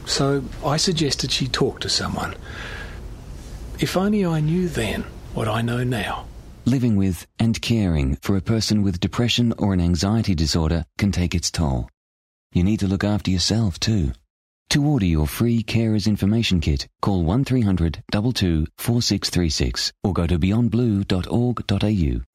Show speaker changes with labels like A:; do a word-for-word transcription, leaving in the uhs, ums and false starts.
A: So I suggested she talk to someone. If only I knew then what I know now.
B: Living with and caring for a person with depression or an anxiety disorder can take its toll. You need to look after yourself too. To order your free Carers Information Kit, call one three hundred two two four six three six or go to beyond blue dot org dot a u.